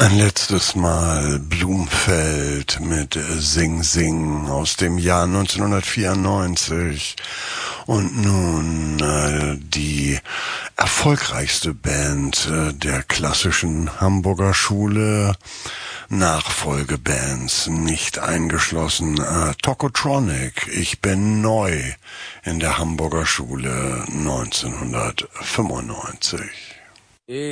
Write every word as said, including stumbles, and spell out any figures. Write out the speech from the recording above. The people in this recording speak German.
Ein letztes Mal Blumfeld mit Sing Sing aus dem Jahr neunzehnhundertvierundneunzig und nun äh, die erfolgreichste Band äh, der klassischen Hamburger Schule, Nachfolgebands nicht eingeschlossen, äh, Tokotronic, Ich bin neu in der Hamburger Schule neunzehnhundertfünfundneunzig.